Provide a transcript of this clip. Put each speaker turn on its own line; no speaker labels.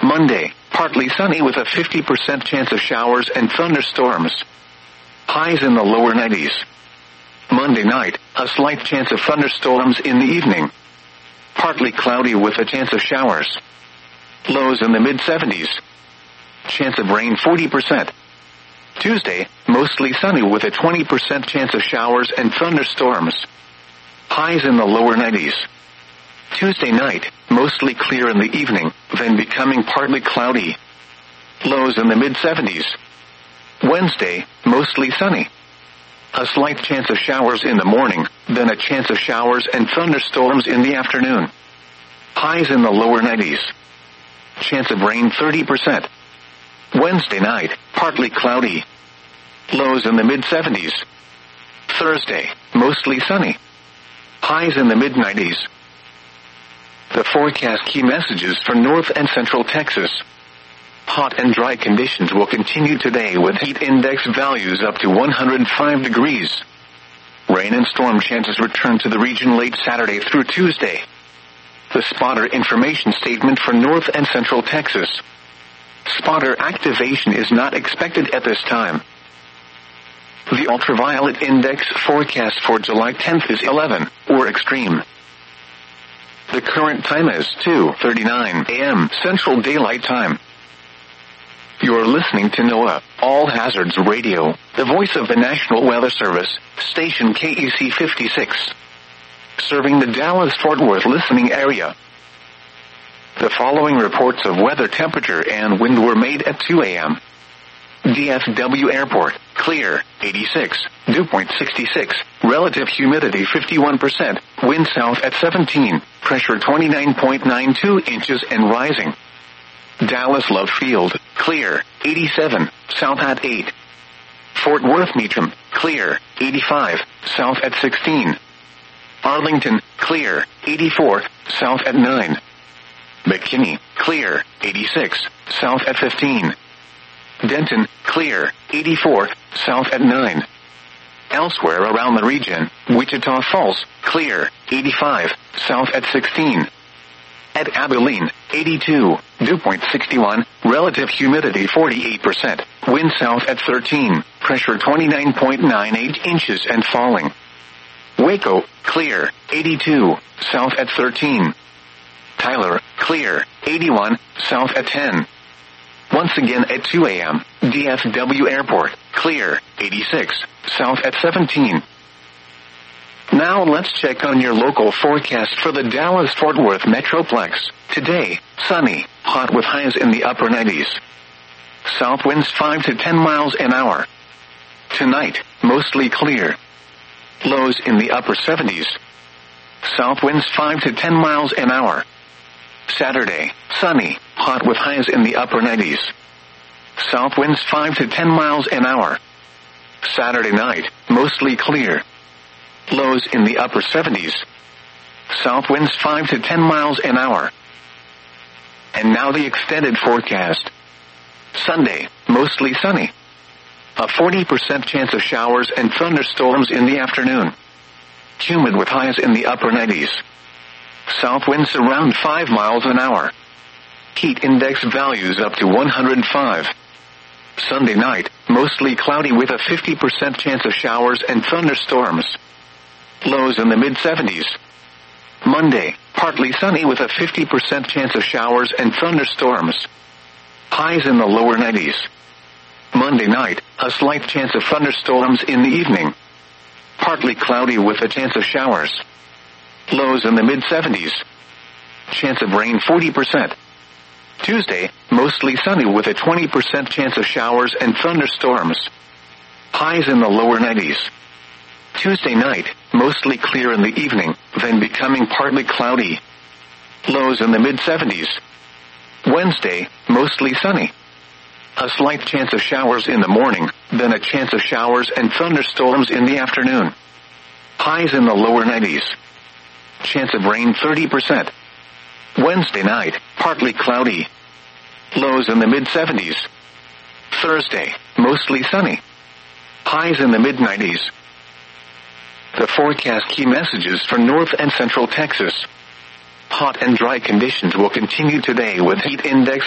Monday, partly sunny with a 50% chance of showers and thunderstorms. Highs in the lower 90s. Monday night, a slight chance of thunderstorms in the evening. Partly cloudy with a chance of showers. Lows in the mid-70s. Chance of rain 40%. Tuesday, mostly sunny with a 20% chance of showers and thunderstorms. Highs in the lower 90s. Tuesday night, mostly clear in the evening, then becoming partly cloudy. Lows in the mid-70s. Wednesday, mostly sunny. A slight chance of showers in the morning, then a chance of showers and thunderstorms in the afternoon. Highs in the lower 90s. Chance of rain 30%. Wednesday night, partly cloudy. Lows in the mid-70s. Thursday, mostly sunny. Highs in the mid-90s. The forecast key messages for North and Central Texas. Hot and dry conditions will continue today with heat index values up to 105 degrees. Rain and storm chances return to the region late Saturday through Tuesday. The spotter information statement for North and Central Texas. Spotter activation is not expected at this time. The ultraviolet index forecast for July 10th is 11, or extreme. The current time is 2:39 a.m. Central Daylight Time. You're listening to NOAA, All Hazards Radio, the voice of the National Weather Service, station KEC 56. Serving the Dallas-Fort Worth listening area. The following reports of weather temperature and wind were made at 2 a.m. DFW Airport, clear, 86, dew point 66, relative humidity 51%, wind south at 17, pressure 29.92 inches and rising. Dallas Love Field, clear, 87, south at 8. Fort Worth Meacham, clear, 85, south at 16. Arlington, clear, 84, south at 9. McKinney, clear, 86, south at 15. Denton, clear, 84, south at 9. Elsewhere around the region, Wichita Falls, clear, 85, south at 16. At Abilene, 82, dew point 61, relative humidity 48%, wind south at 13, pressure 29.98 inches and falling. Waco, clear, 82, south at 13. Tyler, clear, 81, south at 10. Once again at 2 a.m., DFW Airport, clear, 86, south at 17. Now let's check on your local forecast for the Dallas-Fort Worth Metroplex. Today, sunny, hot with highs in the upper 90s. South winds 5 to 10 miles an hour. Tonight, mostly clear. Lows in the upper 70s. South winds 5 to 10 miles an hour. Saturday, sunny, hot with highs in the upper 90s. South winds 5 to 10 miles an hour. Saturday night, mostly clear. Lows in the upper 70s. South winds 5 to 10 miles an hour. And now the extended forecast. Sunday, mostly sunny. A 40% chance of showers and thunderstorms in the afternoon. Humid with highs in the upper 90s. South winds around 5 miles an hour. Heat index values up to 105. Sunday night, mostly cloudy with a 50% chance of showers and thunderstorms. Lows in the mid-70s. Monday, partly sunny with a 50% chance of showers and thunderstorms. Highs in the lower 90s. Monday night, a slight chance of thunderstorms in the evening. Partly cloudy with a chance of showers. Lows in the mid-70s. Chance of rain 40%. Tuesday, mostly sunny with a 20% chance of showers and thunderstorms. Highs in the lower 90s. Tuesday night, mostly clear in the evening, then becoming partly cloudy. Lows in the mid-70s. Wednesday, mostly sunny. A slight chance of showers in the morning, then a chance of showers and thunderstorms in the afternoon. Highs in the lower 90s. Chance of rain 30%. Wednesday night, partly cloudy. Lows in the mid-70s. Thursday, mostly sunny. Highs in the mid-90s. The forecast key messages for North and Central Texas. Hot and dry conditions will continue today with heat index